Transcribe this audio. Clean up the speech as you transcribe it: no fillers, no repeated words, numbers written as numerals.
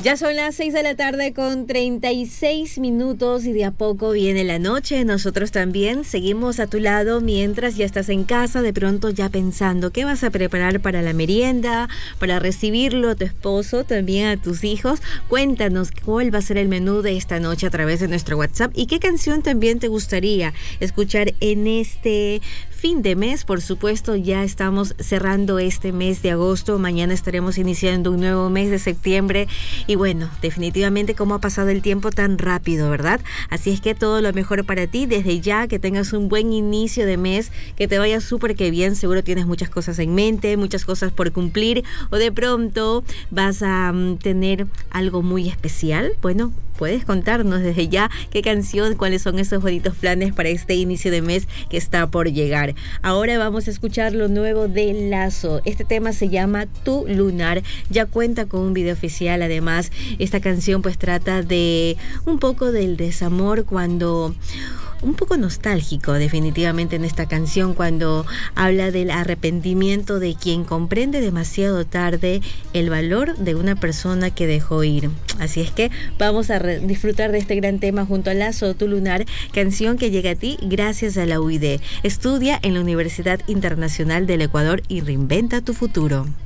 Ya son las 6 de la tarde con 36 minutos y de a poco viene la noche. Nosotros también seguimos a tu lado mientras ya estás en casa, de pronto ya pensando qué vas a preparar para la merienda, para recibirlo a tu esposo, también a tus hijos. Cuéntanos cuál va a ser el menú de esta noche a través de nuestro WhatsApp y qué canción también te gustaría escuchar en este fin de mes. Por supuesto, ya estamos cerrando este mes de agosto. Mañana estaremos iniciando un nuevo mes de septiembre. Y bueno, definitivamente cómo ha pasado el tiempo tan rápido, ¿verdad? Así es que todo lo mejor para ti desde ya, que tengas un buen inicio de mes, que te vaya súper que bien. Seguro tienes muchas cosas en mente, muchas cosas por cumplir, o de pronto vas a tener algo muy especial. Bueno, puedes contarnos desde ya qué canción, cuáles son esos bonitos planes para este inicio de mes que está por llegar. Ahora vamos a escuchar lo nuevo de Lazo. Este tema se llama Tu Lunar. Ya cuenta con un video oficial. Además, esta canción pues trata de un poco del desamor, cuando un poco nostálgico definitivamente en esta canción, cuando habla del arrepentimiento de quien comprende demasiado tarde el valor de una persona que dejó ir. Así es que vamos a disfrutar de este gran tema junto a Lazo, Tu Lunar, canción que llega a ti gracias a la UID. Estudia en la Universidad Internacional del Ecuador y reinventa tu futuro.